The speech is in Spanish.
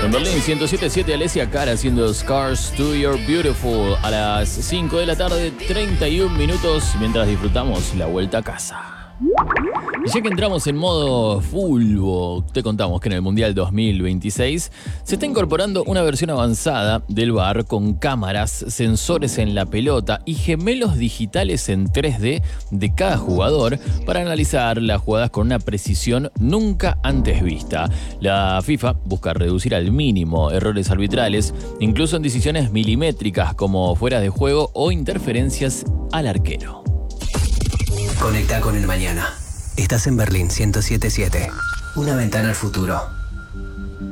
En Berlín 107.7, Alessia Cara haciendo Scars to Your Beautiful a las 5 de la tarde, 31 minutos, mientras disfrutamos la vuelta a casa. Y ya que entramos en modo fulbo, te contamos que en el Mundial 2026 se está incorporando una versión avanzada del VAR con cámaras, sensores en la pelota y gemelos digitales en 3D de cada jugador para analizar las jugadas con una precisión nunca antes vista. La FIFA busca reducir al mínimo errores arbitrales, incluso en decisiones milimétricas como fuera de juego o interferencias al arquero. Conecta con el mañana. Estás en Berlín 107.7. Una ventana al futuro.